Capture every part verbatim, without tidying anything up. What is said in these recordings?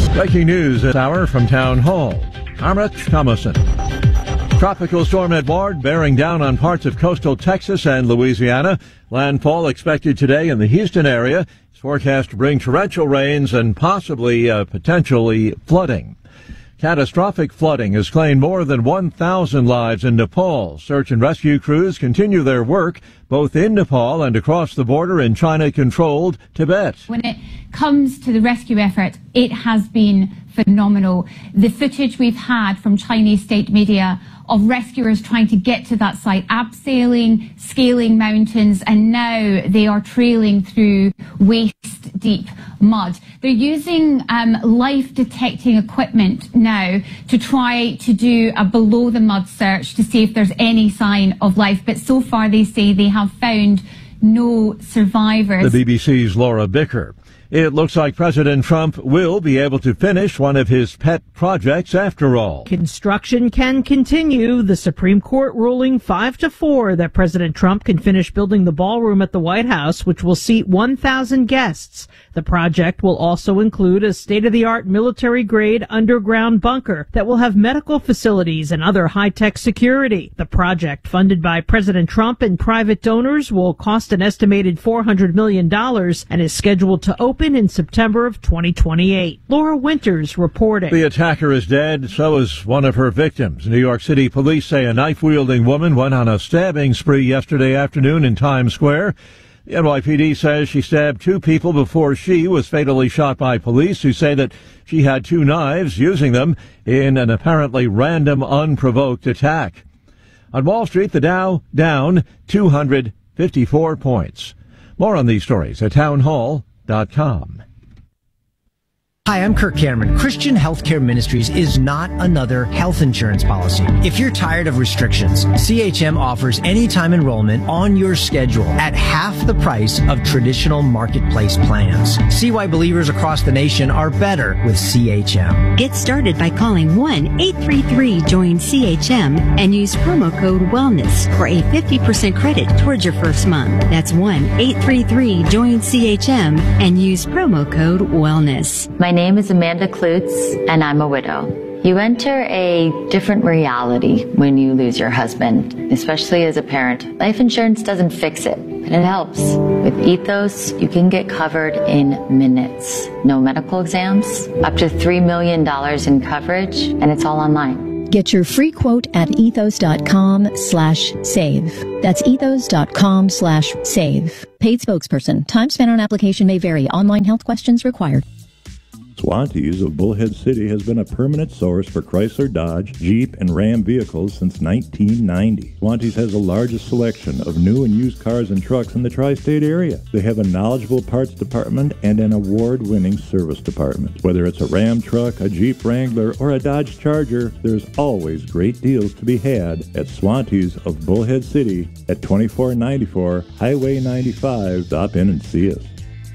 Breaking news this hour from Town Hall. I'm Rich Thomason. Tropical storm Edouard bearing down on parts of coastal Texas and Louisiana. Landfall expected today in the Houston area. It's forecast to bring torrential rains and possibly uh, potentially flooding. Catastrophic flooding has claimed more than one thousand lives in Nepal. Search and rescue crews continue their work both in Nepal and across the border in China-controlled Tibet. When it comes to the rescue effort, it has been phenomenal. The footage we've had from Chinese state media of rescuers trying to get to that site, abseiling, scaling mountains, and now they are trailing through waist-deep mud. They're using um, life-detecting equipment now to try to do a below-the-mud search to see if there's any sign of life. But so far, they say they have found no survivors. The B B C's Laura Bicker. It looks like President Trump will be able to finish one of his pet projects after all. Construction can continue. The Supreme Court ruling five to four that President Trump can finish building the ballroom at the White House, which will seat one thousand guests. The project will also include a state-of-the-art military-grade underground bunker that will have medical facilities and other high-tech security. The project, funded by President Trump and private donors, will cost an estimated four hundred million dollars and is scheduled to open in September of twenty twenty-eight. Laura Winters reporting. The attacker is dead, so is one of her victims. New York City police say a knife-wielding woman went on a stabbing spree yesterday afternoon in Times Square. The N Y P D says she stabbed two people before she was fatally shot by police, who say that she had two knives, using them in an apparently random, unprovoked attack. On Wall Street, the Dow down two hundred fifty-four points. More on these stories at townhall dot com. Hi, I'm Kirk Cameron. Christian Healthcare Ministries is not another health insurance policy. If you're tired of restrictions, C H M offers anytime enrollment on your schedule at half the price of traditional marketplace plans. See why believers across the nation are better with C H M. Get started by calling one eight three three join C H M and use promo code WELLNESS for a fifty percent credit towards your first month. That's one eight three three join C H M and use promo code WELLNESS. My name is Amanda Klutz, and I'm a widow. You enter a different reality when you lose your husband, especially as a parent. Life insurance doesn't fix it, but it helps. With Ethos, you can get covered in minutes. No medical exams, up to three million dollars in coverage, and it's all online. Get your free quote at ethos.com slash save. That's ethos.com slash save. Paid spokesperson. Time spent on application may vary. Online health questions required. Swantees of Bullhead City has been a permanent source for Chrysler, Dodge, Jeep, and Ram vehicles since nineteen ninety. Swantees has the largest selection of new and used cars and trucks in the tri-state area. They have a knowledgeable parts department and an award-winning service department. Whether it's a Ram truck, a Jeep Wrangler, or a Dodge Charger, there's always great deals to be had at Swantees of Bullhead City at twenty-four ninety-four Highway ninety-five. Stop in and see us.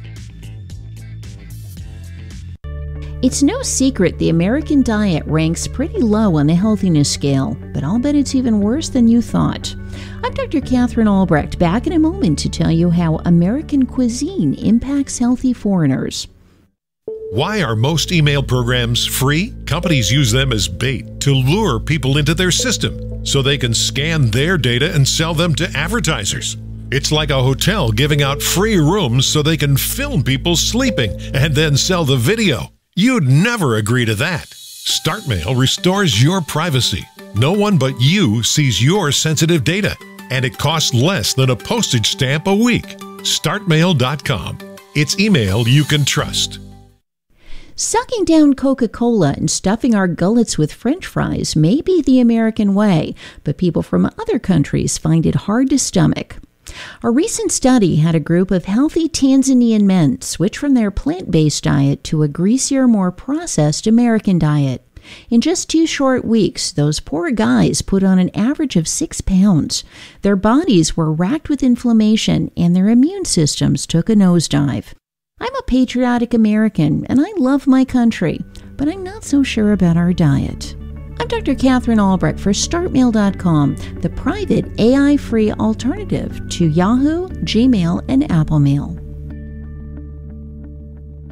It's no secret the American diet ranks pretty low on the healthiness scale, but I'll bet it's even worse than you thought. I'm Doctor Catherine Albrecht, back in a moment to tell you how American cuisine impacts healthy foreigners. Why are most email programs free? Companies use them as bait to lure people into their system so they can scan their data and sell them to advertisers. It's like a hotel giving out free rooms so they can film people sleeping and then sell the video. You'd never agree to that. StartMail restores your privacy. No one but you sees your sensitive data, and it costs less than a postage stamp a week. start mail dot com. It's email you can trust. Sucking down Coca-Cola and stuffing our gullets with French fries may be the American way, but people from other countries find it hard to stomach. A recent study had a group of healthy Tanzanian men switch from their plant-based diet to a greasier, more processed American diet. In just two short weeks, those poor guys put on an average of six pounds. Their bodies were racked with inflammation, and their immune systems took a nosedive. I'm a patriotic American, and I love my country, but I'm not so sure about our diet. I'm Doctor Catherine Albrecht for start mail dot com, the private A I-free alternative to Yahoo, Gmail, and Apple Mail.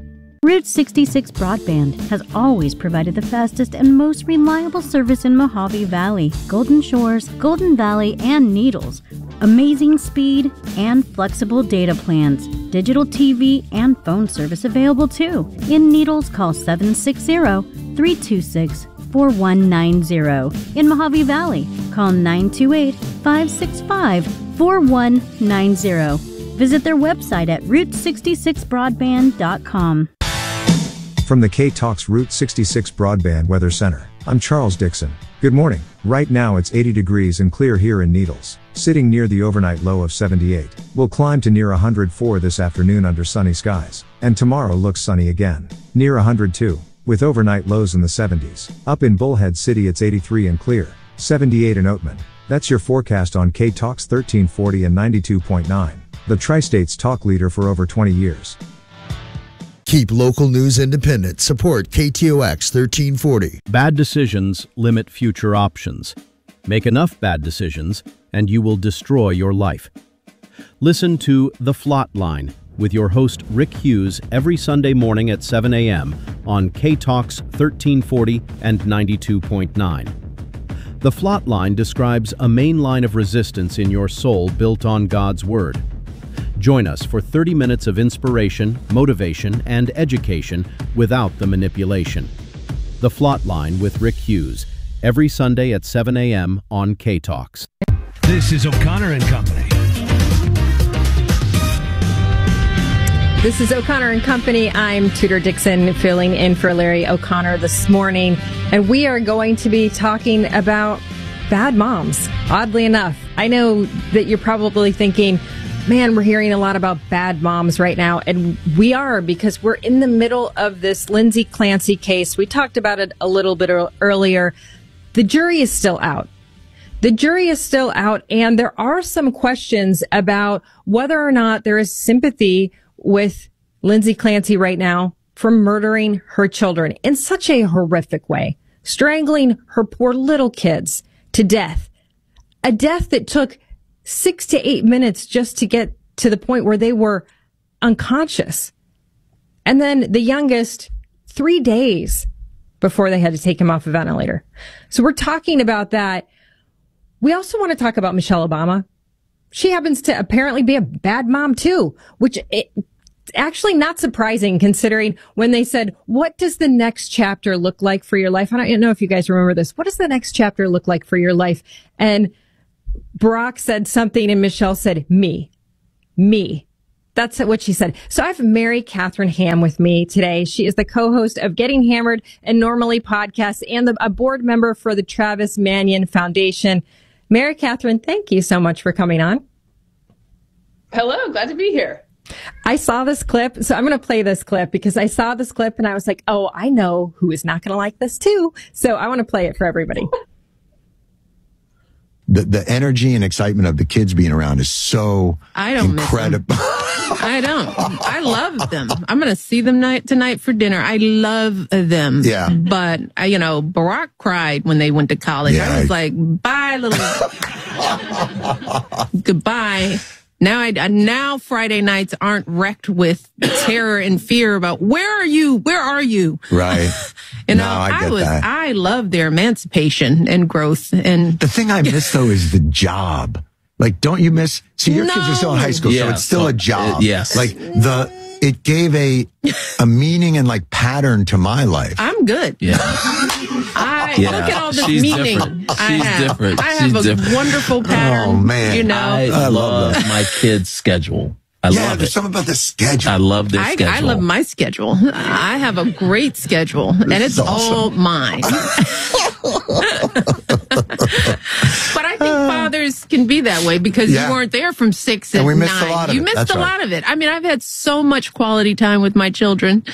Route sixty-six Broadband has always provided the fastest and most reliable service in Mojave Valley, Golden Shores, Golden Valley, and Needles. Amazing speed and flexible data plans. Digital T V and phone service available too. In Needles, call seven six zero, three two six, four one nine zero. In Mojave Valley, call nine two eight, five six five, four one nine zero. Visit their website at route sixty-six broadband dot com. From the K-Talks Route sixty-six Broadband Weather Center, I'm Charles Dixon. Good morning. Right now it's eighty degrees and clear here in Needles, sitting near the overnight low of seventy-eight. We'll climb to near one hundred four this afternoon under sunny skies, and tomorrow looks sunny again, near one hundred two, with overnight lows in the seventies. Up in Bullhead City it's eighty-three and clear, seventy-eight in Oatman. That's your forecast on K-Talks thirteen forty and ninety-two point nine, the Tri-State's talk leader for over twenty years. Keep local news independent. Support K T O X thirteen forty. Bad decisions limit future options. Make enough bad decisions, and you will destroy your life. Listen to The Flot Line with your host Rick Hughes every Sunday morning at seven a.m. on K-Talks thirteen forty and ninety-two point nine. The Flot Line describes a main line of resistance in your soul built on God's Word. Join us for thirty minutes of inspiration, motivation, and education without the manipulation. The Flot Line with Rick Hughes, every Sunday at seven a.m. on K-Talks. This is O'Connor and Company. This is O'Connor and Company. I'm Tudor Dixon, filling in for Larry O'Connor this morning. And we are going to be talking about bad moms. Oddly enough, I know that you're probably thinking, man, we're hearing a lot about bad moms right now. And we are, because we're in the middle of this Lindsay Clancy case. We talked about it a little bit earlier. The jury is still out. The jury is still out. And there are some questions about whether or not there is sympathy with Lindsay Clancy right now for murdering her children in such a horrific way, strangling her poor little kids to death, a death that took six to eight minutes just to get to the point where they were unconscious. And then the youngest, three days before they had to take him off a ventilator. So we're talking about that. We also want to talk about Michelle Obama. She happens to apparently be a bad mom too, which it, actually not surprising considering when they said, what does the next chapter look like for your life? I don't know if you guys remember this. What does the next chapter look like for your life? And Barack said something and Michelle said, me, me. That's what she said. So I have Mary Catherine Ham with me today. She is the co-host of Getting Hammered and Normally podcast and the, a board member for the Travis Manion Foundation. Mary Catherine, thank you so much for coming on. Hello, glad to be here. I saw this clip, so I'm going to play this clip because I saw this clip and I was like, oh, I know who is not going to like this too. So I want to play it for everybody. The the energy and excitement of the kids being around is so I don't incredible. Miss them. I don't. I love them. I'm going to see them night tonight for dinner. I love them. Yeah. But, uh, you know, Barack cried when they went to college. Yeah, I was I... like, bye, little. Goodbye. Now, I, now Friday nights aren't wrecked with terror and fear about where are you? Where are you? Right. You know, no, I, get I was, that. I love their emancipation and growth. And the thing I miss though is the job. Like, don't you miss? See, your no. kids are still in high school, yeah, so it's still so, a job. Uh, yes. Like the, it gave a, a meaning and like pattern to my life. I'm good. Yeah. I yeah. look at all this She's meaning. Different. I She's have. different. I She's have a different. wonderful pattern. Oh man. You know, I, I love, love my kids' schedule. I yeah, love there's it. something about the schedule. I love their I, schedule. I love my schedule. I have a great schedule, and it's awesome. all mine. But I think fathers can be that way because Yeah. you weren't there from six And and we missed nine. a lot of you it. missed That's a right. lot of it. I mean, I've had so much quality time with my children.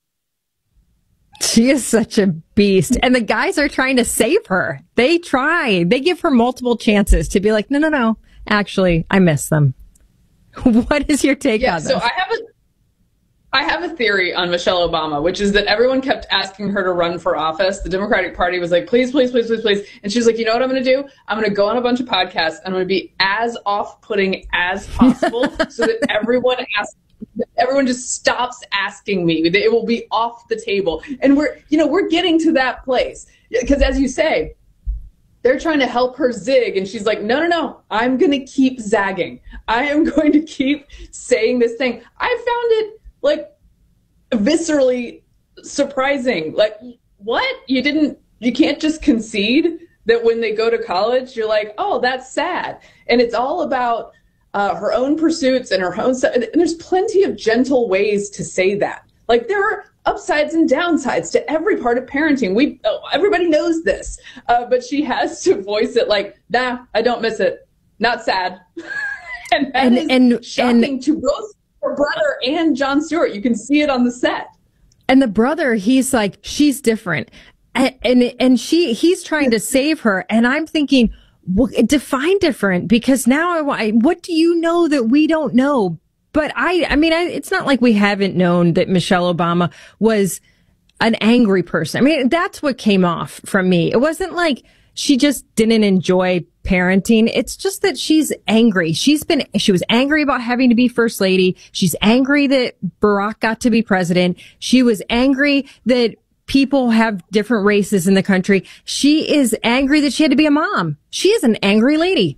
She is such a beast. And the guys are trying to save her. They try. They give her multiple chances to be like, no, no, no. Actually, I miss them. What is your take yeah, on this? So I have a I have a theory on Michelle Obama, which is that everyone kept asking her to run for office. The Democratic Party was like, please, please, please, please, please. And she's like, you know what I'm going to do? I'm going to go on a bunch of podcasts. And I'm going to be as off-putting as possible so that everyone asks everyone just stops asking me. It will be off the table. And we're, you know, we're getting to that place. Because as you say, they're trying to help her zig. And she's like, no, no, no, I'm going to keep zagging. I am going to keep saying this thing. I found it like viscerally surprising. Like, what? You didn't, you can't just concede that when they go to college, you're like, oh, that's sad. And it's all about uh, her own pursuits and her own stuff. And there's plenty of gentle ways to say that. Like, there are upsides and downsides to every part of parenting. We, oh, everybody knows this, uh, but she has to voice it like, nah, I don't miss it. Not sad. and that and, is and, shocking and, to both her brother and Jon Stewart. You can see it on the set. And the brother, he's like, she's different. And, and, and she, he's trying to save her. And I'm thinking, well, define different, because now I, what do you know that we don't know? But I, I mean, I, it's not like we haven't known that Michelle Obama was an angry person. I mean, that's what came off from me. It wasn't like she just didn't enjoy parenting. It's just that she's angry. She's been, she was angry about having to be first lady. She's angry that Barack got to be president. She was angry that people have different races in the country. She is angry that she had to be a mom. She is an angry lady.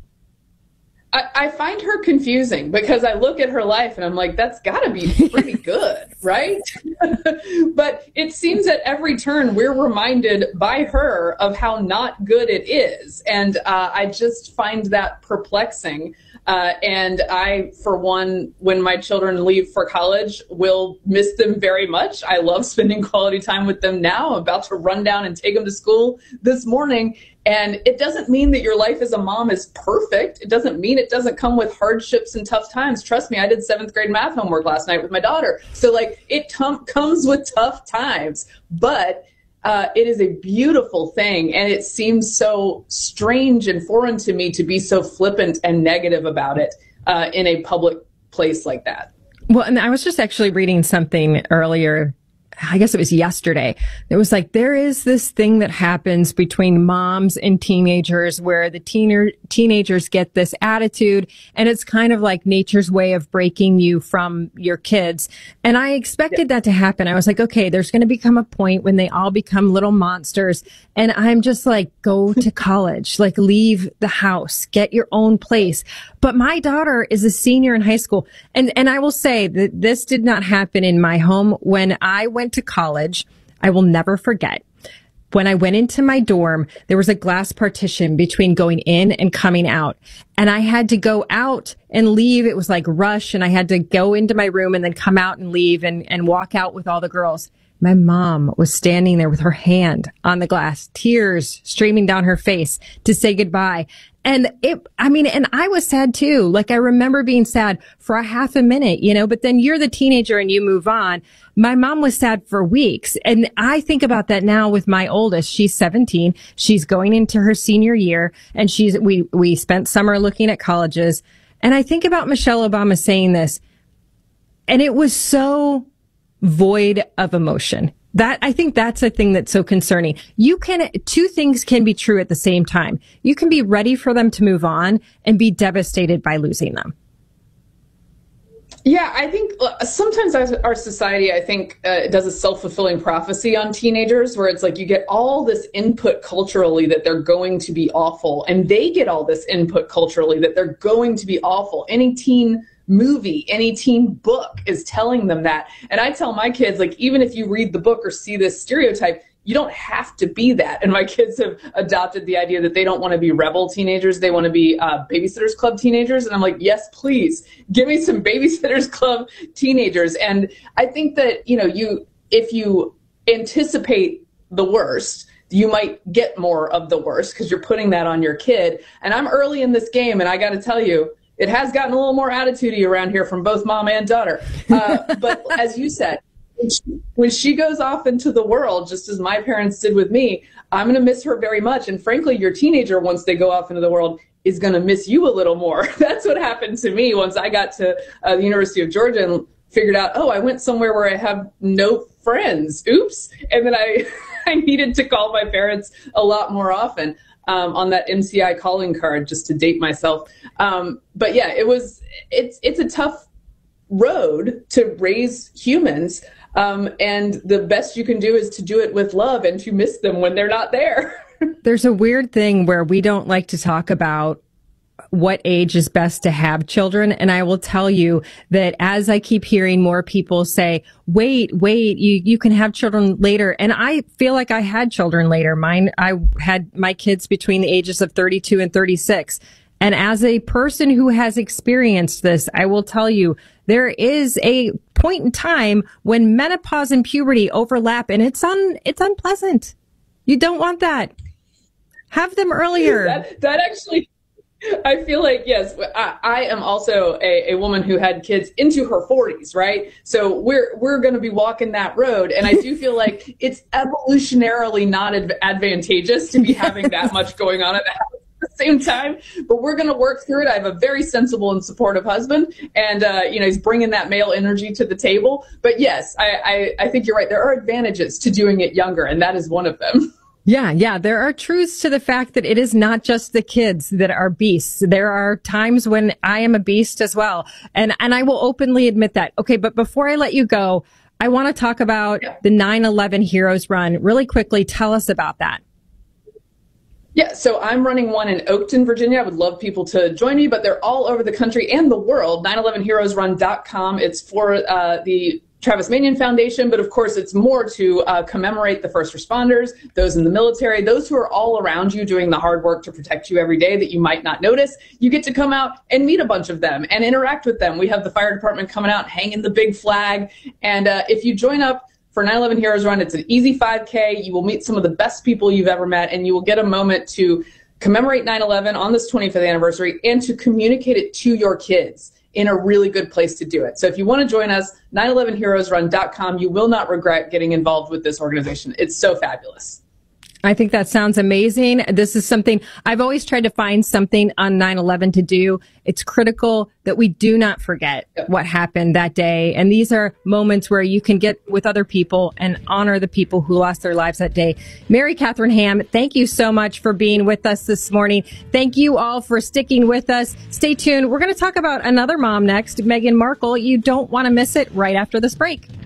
I, I find her confusing because I look at her life and I'm like, that's got to be pretty good, right? But it seems at every turn we're reminded by her of how not good it is. And uh, I just find that perplexing. Uh, and I, for one, when my children leave for college, will miss them very much. I love spending quality time with them now. I'm about to run down and take them to school this morning. And it doesn't mean that your life as a mom is perfect. It doesn't mean it doesn't come with hardships and tough times. Trust me, I did seventh grade math homework last night with my daughter. So, like, it tom- comes with tough times. But uh, it is a beautiful thing. And it seems so strange and foreign to me to be so flippant and negative about it uh, in a public place like that. Well, and I was just actually reading something earlier. I guess it was yesterday. It was like, there is this thing that happens between moms and teenagers where the teener, teenagers get this attitude, and it's kind of like nature's way of breaking you from your kids. And I expected that to happen. I was like, okay, there's going to become a point when they all become little monsters. And I'm just like, go to college, like leave the house, get your own place. But my daughter is a senior in high school. And, and I will say that this did not happen in my home. When I went to college, I will never forget. When I went into my dorm, there was a glass partition between going in and coming out. And I had to go out and leave. It was like rush. And I had to go into my room and then come out and leave and, and walk out with all the girls. My mom was standing there with her hand on the glass, tears streaming down her face to say goodbye. And it, I mean, and I was sad too. Like, I remember being sad for a half a minute, you know, but then you're the teenager and you move on. My mom was sad for weeks. And I think about that now with my oldest. She's seventeen. She's going into her senior year, and she's, we, we spent summer looking at colleges. And I think about Michelle Obama saying this, and it was so void of emotion. That, I think that's a thing that's so concerning. You can, two things can be true at the same time. You can be ready for them to move on and be devastated by losing them. Yeah, I think sometimes our society, I think, uh, does a self-fulfilling prophecy on teenagers, where it's like you get all this input culturally that they're going to be awful, and they get all this input culturally that they're going to be awful. Any teen movie, any teen book is telling them that. And I tell my kids, like, even if you read the book or see this stereotype, you don't have to be that. And my kids have adopted the idea that they don't want to be rebel teenagers. They want to be uh, Babysitters Club teenagers. And I'm like, yes, please give me some Babysitters Club teenagers. And I think that, you know, you, if you anticipate the worst, you might get more of the worst because you're putting that on your kid. And I'm early in this game, and I got to tell you, it has gotten a little more attitude-y around here from both mom and daughter. Uh, but as you said, when she, when she goes off into the world, just as my parents did with me, I'm going to miss her very much. And frankly, your teenager, once they go off into the world, is going to miss you a little more. That's what happened to me once I got to uh, the University of Georgia and figured out, oh, I went somewhere where I have no friends. Oops. And then I, I needed to call my parents a lot more often. Um, on that M C I calling card, just to date myself. Um, but yeah, it was, it's, it's a tough road to raise humans. Um, and the best you can do is to do it with love and to miss them when they're not there. There's a weird thing where we don't like to talk about what age is best to have children. And I will tell you that as I keep hearing more people say, wait, wait, you, you can have children later. And I feel like I had children later. Mine, I had my kids between the ages of thirty-two and thirty-six. And as a person who has experienced this, I will tell you, there is a point in time when menopause and puberty overlap, and it's un, it's unpleasant. You don't want that. Have them earlier. That, that actually... I feel like, yes, I, I am also a, a woman who had kids into her forties, right? So we're we're going to be walking that road. And I do feel like it's evolutionarily not adv- advantageous to be having that much going on at the house at the same time. But we're going to work through it. I have a very sensible and supportive husband. And, uh, you know, he's bringing that male energy to the table. But yes, I, I, I think you're right. There are advantages to doing it younger, and that is one of them. Yeah, yeah. There are truths to the fact that it is not just the kids that are beasts. There are times when I am a beast as well. And, and I will openly admit that. Okay. But before I let you go, I want to talk about the nine eleven Heroes Run really quickly. Tell us about that. Yeah, so I'm running one in Oakton, Virginia. I would love people to join me, but they're all over the country and the world. nine eleven heroes run dot com. It's for uh, the Travis Manion Foundation, but of course it's more to uh, commemorate the first responders, those in the military, those who are all around you doing the hard work to protect you every day that you might not notice. You get to come out and meet a bunch of them and interact with them. We have the fire department coming out, hanging the big flag. And uh, if you join up for nine eleven Heroes Run, it's an easy five K. You will meet some of the best people you've ever met, and you will get a moment to commemorate nine eleven on this twenty-fifth anniversary and to communicate it to your kids in a really good place to do it. So if you want to join us, nine eleven heroes run dot com. You will not regret getting involved with this organization. It's so fabulous. I think that sounds amazing. This is something I've always tried to find something on nine eleven to do. It's critical that we do not forget what happened that day. And these are moments where you can get with other people and honor the people who lost their lives that day. Mary Catherine Ham, thank you so much for being with us this morning. Thank you all for sticking with us. Stay tuned. We're going to talk about another mom next, Meghan Markle. You don't want to miss it right after this break.